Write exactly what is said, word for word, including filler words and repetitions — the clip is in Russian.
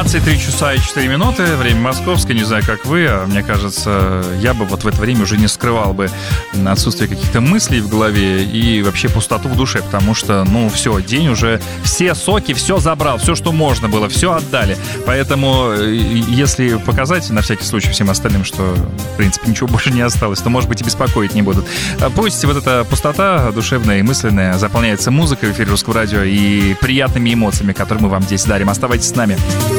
двадцать три часа и четыре минуты, время московское, не знаю, как вы, а мне кажется, я бы вот в это время уже не скрывал бы отсутствие каких-то мыслей в голове и вообще пустоту в душе, потому что, ну, все, день уже, все соки, все забрал, все, что можно было, все отдали. Поэтому, если показать, на всякий случай, всем остальным, что, в принципе, ничего больше не осталось, то, может быть, и беспокоить не будут. Пусть вот эта пустота душевная и мысленная заполняется музыкой в эфире Русского радио и приятными эмоциями, которые мы вам здесь дарим. Оставайтесь с нами.